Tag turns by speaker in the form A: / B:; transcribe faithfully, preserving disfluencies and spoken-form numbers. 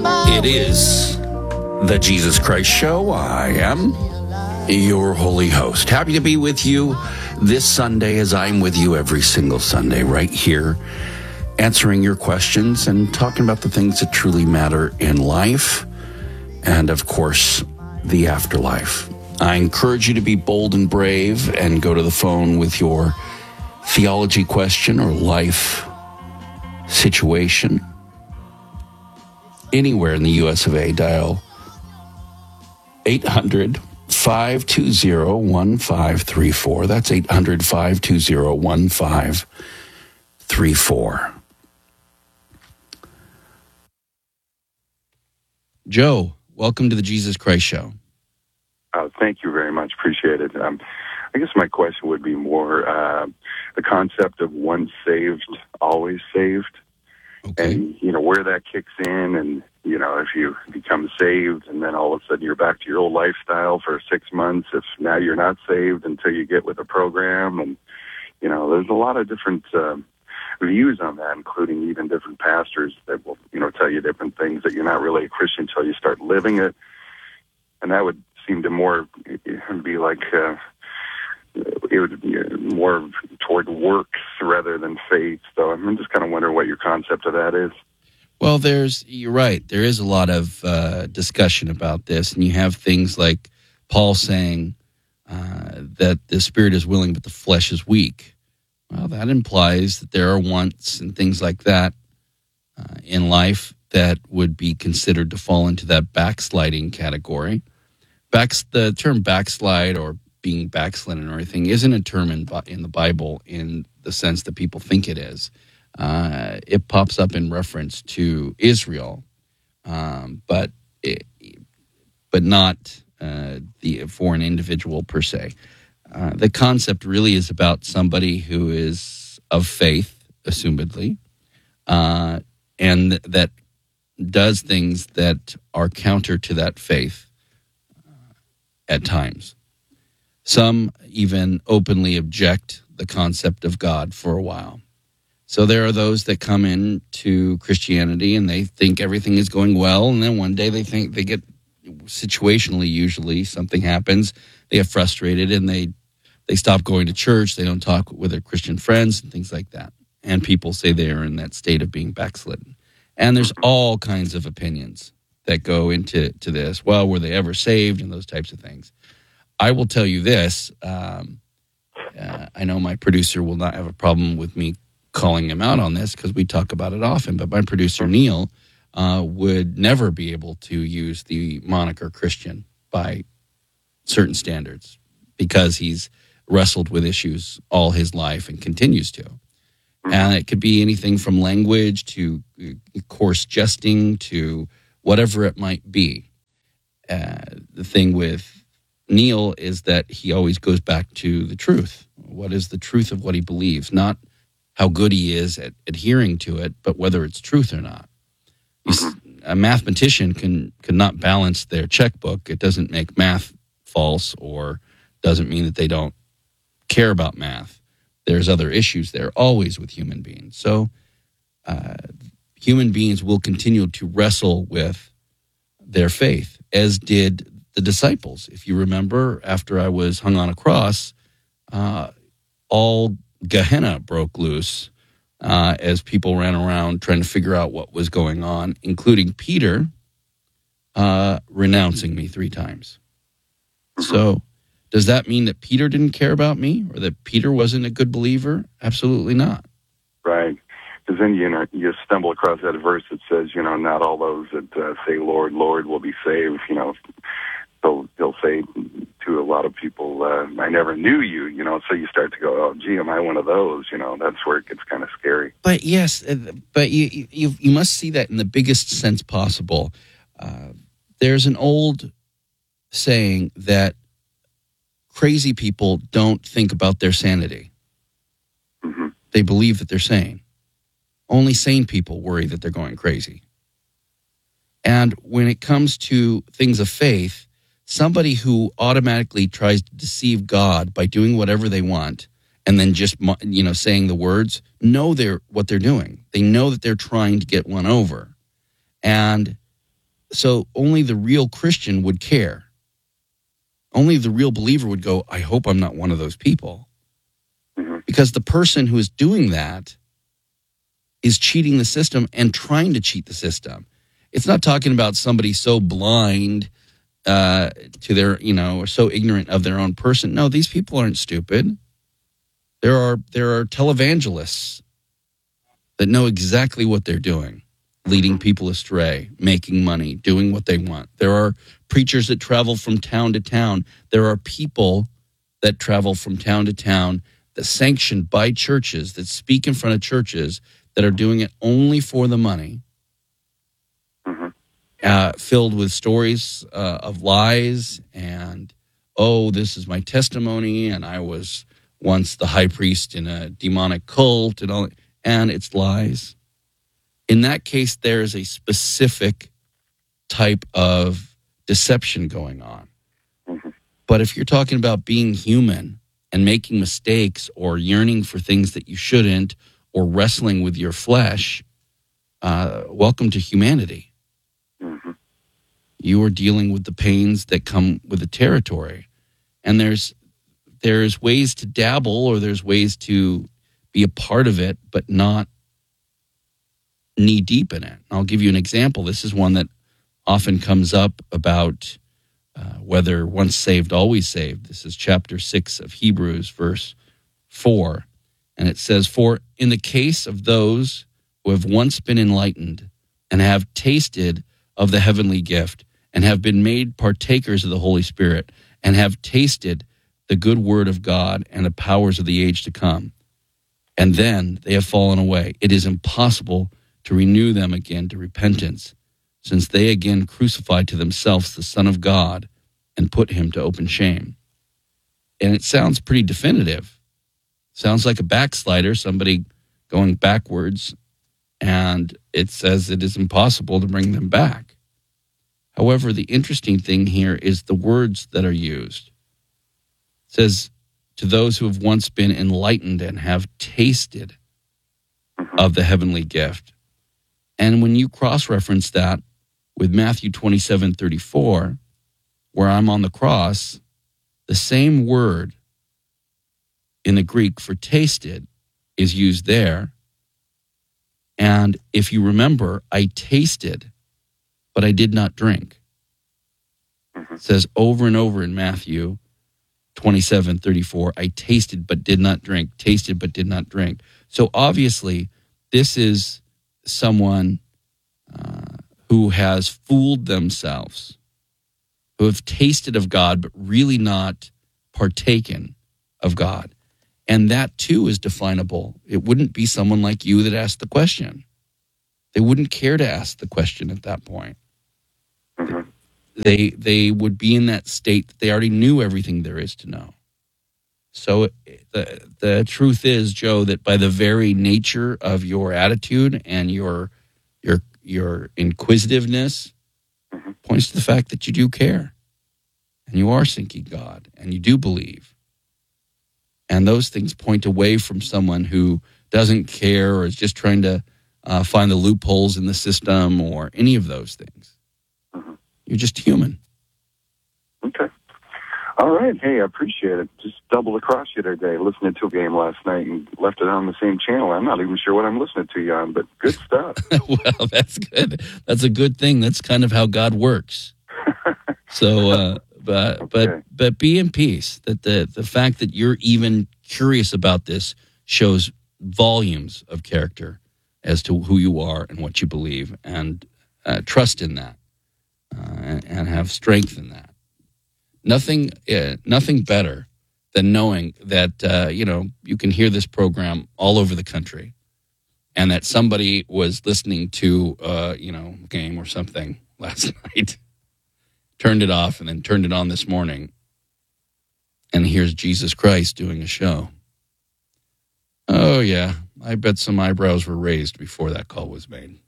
A: It is the Jesus Christ Show. I am your holy host. Happy to be with you this Sunday, as I'm with you every single Sunday right here, answering your questions and talking about the things that truly matter in life and, of course, the afterlife. I encourage you to be bold and brave and go to the phone with your theology question or life situation. Anywhere in the U S of A, dial eight hundred, five two zero, one five three four. That's eight hundred, five two zero, one five three four. Joe, welcome to the Jesus Christ Show.
B: Uh, thank you very much. Appreciate it. Um, I guess my question would be more uh, the concept of once saved, always saved.
A: Okay.
B: And, you know, where that kicks in and, you know, if you become saved and then all of a sudden you're back to your old lifestyle for six months, if now you're not saved until you get with a program. And, you know, there's a lot of different um, views on that, including even different pastors that will, you know, tell you different things that you're not really a Christian until you start living it. And that would seem to more be like... Uh, it would be more toward works rather than faith. So I'm just kind of wondering what your concept of that is.
A: Well, there's, you're right. There is a lot of uh, discussion about this. And you have things like Paul saying uh, that the spirit is willing, but the flesh is weak. Well, that implies that there are wants and things like that uh, in life that would be considered to fall into that backsliding category. Backs, the term backslide or being backslidden or anything isn't a term in, in the Bible in the sense that people think it is. Uh, it pops up in reference to Israel, um, but it, but not uh, the for an individual per se. Uh, the concept really is about somebody who is of faith, assumedly, uh, and that does things that are counter to that faith uh, at times. Some even openly object the concept of God for a while. So there are those that come into Christianity and they think everything is going well, and then one day they think they get situationally, usually something happens, they get frustrated and they they stop going to church, they don't talk with their Christian friends and things like that. And people say they are in that state of being backslidden. And there's all kinds of opinions that go into to this. Well, were they ever saved and those types of things. I will tell you this. Um, uh, I know my producer will not have a problem with me calling him out on this because we talk about it often, but my producer, Neil, uh, would never be able to use the moniker Christian by certain standards because he's wrestled with issues all his life and continues to. And it could be anything from language to coarse jesting to whatever it might be. Uh, the thing with Neil is that he always goes back to the truth. What is the truth of what he believes? Not how good he is at adhering to it, but whether it's truth or not. A mathematician can cannot balance their checkbook. It doesn't make math false or doesn't mean that they don't care about math. There's other issues there always with human beings. So uh, human beings will continue to wrestle with their faith, as did the disciples. If you remember, after I was hung on a cross, uh, all Gehenna broke loose uh, as people ran around trying to figure out what was going on, including Peter uh, renouncing me three times. So does that mean that Peter didn't care about me or that Peter wasn't a good believer? Absolutely not.
B: Right. Because then, you know, you stumble across that verse that says, you know, not all those that uh, say, Lord, Lord, will be saved, you know. So they'll say to a lot of people, uh, I never knew you, you know, so you start to go, oh, gee, am I one of those? You know, that's where it gets kind of scary.
A: But yes, but you you, you must see that in the biggest sense possible. Uh, there's an old saying that crazy people don't think about their sanity.
B: Mm-hmm.
A: They believe that they're sane. Only sane people worry that they're going crazy. And when it comes to things of faith, somebody who automatically tries to deceive God by doing whatever they want and then just, you know, saying the words, know they're what they're doing. They know that they're trying to get one over. And so only the real Christian would care. Only the real believer would go, I hope I'm not one of those people.
B: Mm-hmm.
A: Because the person who is doing that is cheating the system and trying to cheat the system. It's not talking about somebody so blind uh, to their, you know, or so ignorant of their own person. No, these people aren't stupid. There are there are televangelists that know exactly what they're doing, leading people astray, making money, doing what they want. There are preachers that travel from town to town. There are people that travel from town to town that sanctioned by churches, that speak in front of churches, that are doing it only for the money,
B: Mm-hmm.
A: uh, filled with stories uh, of lies and, oh, this is my testimony, and I was once the high priest in a demonic cult, and all, and it's lies. In that case, there is a specific type of deception going on.
B: Mm-hmm.
A: But if you're talking about being human and making mistakes or yearning for things that you shouldn't or wrestling with your flesh, uh, welcome to humanity.
B: Mm-hmm.
A: You are dealing with the pains that come with the territory. And there's there's ways to dabble, or there's ways to be a part of it, but not knee deep in it. I'll give you an example. This is one that often comes up about uh, whether once saved, always saved. This is chapter six of Hebrews, verse four. And it says, for in the case of those who have once been enlightened and have tasted of the heavenly gift and have been made partakers of the Holy Spirit and have tasted the good word of God and the powers of the age to come, and then they have fallen away, it is impossible to renew them again to repentance, since they again crucified to themselves the Son of God and put him to open shame. And it sounds pretty definitive. Sounds like a backslider, somebody going backwards, and it says it is impossible to bring them back. However, the interesting thing here is the words that are used. It says, to those who have once been enlightened and have tasted
B: Mm-hmm.
A: of the heavenly gift. And when you cross-reference that with Matthew twenty-seven thirty-four, where I'm on the cross, the same word in the Greek for tasted is used there. And if you remember, I tasted, but I did not drink.
B: Mm-hmm.
A: It says over and over in Matthew twenty-seven thirty-four, I tasted but did not drink, tasted but did not drink. So obviously, this is someone uh, who has fooled themselves, who have tasted of God, but really not partaken of God. And that too is definable. It wouldn't be someone like you that asked the question. They wouldn't care to ask the question at that point.
B: Mm-hmm.
A: They they would be in that state that they already knew everything there is to know. So the the truth is, Joe, that by the very nature of your attitude and your your your inquisitiveness,
B: Mm-hmm.
A: points to the fact that you do care, and you are seeking God, and you do believe. And those things point away from someone who doesn't care or is just trying to uh, find the loopholes in the system or any of those things.
B: Mm-hmm.
A: You're just human.
B: Okay. All right. Hey, I appreciate it. Just doubled across you today, listening to a game last night and left it on the same channel. I'm not even sure what I'm listening to you on, but good stuff.
A: Well, that's good. That's a good thing. That's kind of how God works. So, uh, but
B: Okay.
A: but but be in peace. That the the fact that you're even curious about this shows volumes of character as to who you are and what you believe, and uh, trust in that, uh, and, and have strength in that. Nothing, uh, nothing better than knowing that uh, you know you can hear this program all over the country, and that somebody was listening to uh, you know a game or something last night, turned it off, and then turned it on this morning, and here's Jesus Christ doing a show. Oh yeah, I bet some eyebrows were raised before that call was made.